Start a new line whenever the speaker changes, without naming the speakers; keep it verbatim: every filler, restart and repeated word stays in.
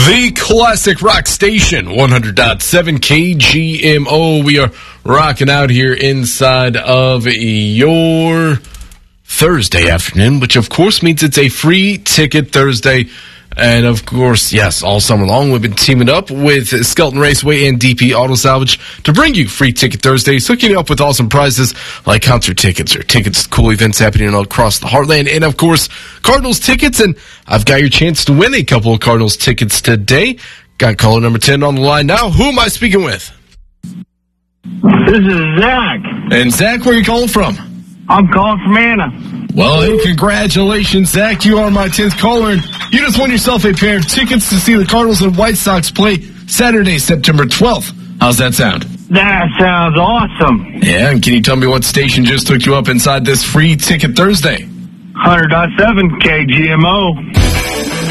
The classic rock station, one hundred point seven K G M O. We are rocking out here inside of your Thursday afternoon, which of course means it's a free ticket Thursday. And of course, yes, all summer long we've been teaming up with Skelton Raceway and D P Auto Salvage to bring you free ticket Thursdays, hooking you up with awesome prizes like concert tickets or tickets to cool events happening all across the heartland, and of course, Cardinals tickets. And I've got your chance to win a couple of Cardinals tickets today. Got caller number ten on the line now. Who am I speaking with?
This is Zach.
And Zach, where are you calling from?
I'm calling from Anna.
Well, hey, congratulations, Zach. You are my tenth caller, and you just won yourself a pair of tickets to see the Cardinals and White Sox play Saturday, September twelfth. How's that sound?
That sounds awesome.
Yeah, and can you tell me what station just hooked you up inside this free ticket Thursday?
one hundred point seven K G M O.